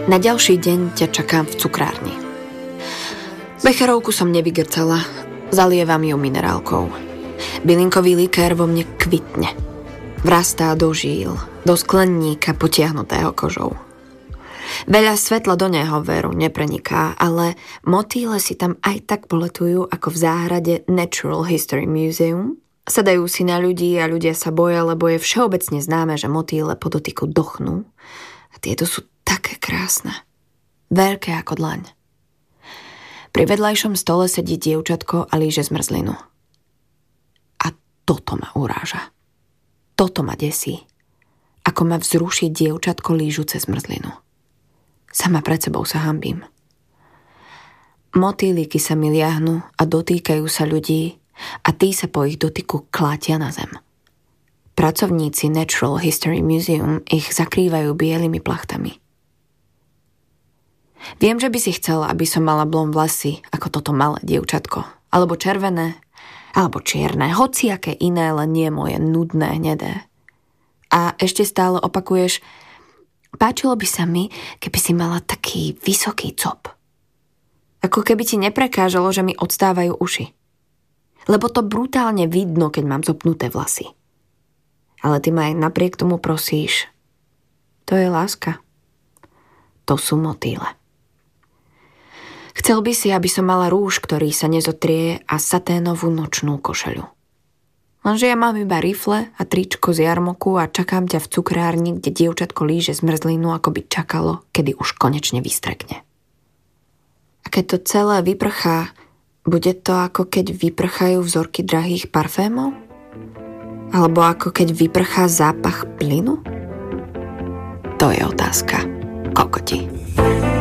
Na ďalší deň ťa čakám v cukrárni. Becherovku som nevygrcala, zalievam ju minerálkou. Bylinkový likér vo mne kvitne. Vrastá do žíl, do skleníka potiahnutého kožou. Veľa svetla do neho veru nepreniká, ale motýle si tam aj tak poletujú ako v záhrade Natural History Museum. Sadajú si na ľudí a ľudia sa boja, lebo je všeobecne známe, že motýle po dotyku dochnú. A tieto sú také krásne. Veľké ako dlaň. Pri vedľajšom stole sedí dievčatko a líže zmrzlinu. A toto ma uráža. Toto ma desí. Ako ma vzruší dievčatko lížuce zmrzlinu. Sama pred sebou sa hanbím. Motýliky sa mi liahnu a dotýkajú sa ľudí a tí sa po ich dotyku klátia na zem. Pracovníci Natural History Museum ich zakrývajú bielými plachtami. Viem, že by si chcel, aby som mala blond vlasy ako toto malé dievčatko, alebo červené, alebo čierne, hociaké iné, len nie moje nudné hnedé. A ešte stále opakuješ: páčilo by sa mi, keby si mala taký vysoký cop. Ako keby ti neprekážalo, že mi odstávajú uši. Lebo to brutálne vidno, keď mám zopnuté vlasy. Ale ty ma aj napriek tomu prosíš. To je láska. To sú motýle. Chcel by si, aby som mala rúž, ktorý sa nezotrie, a saténovú nočnú košeľu. Lenže ja mám iba rifle a tričko z jarmoku a čakám ťa v cukrárni, kde dievčatko líže zmrzlinu, ako by čakalo, kedy už konečne vystrekne. A keď to celé vyprchá, bude to ako keď vyprchajú vzorky drahých parfémov? Alebo ako keď vyprchá zápach plynu? To je otázka, kokoti.